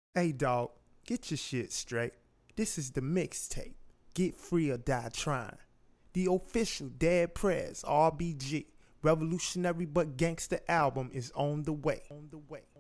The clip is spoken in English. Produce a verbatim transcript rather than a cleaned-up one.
Hey dog, get your shit straight. This is the mixtape. Get free or die trying. The official Dead Prez R B G Revolutionary but Gangster album is on the way. On the way.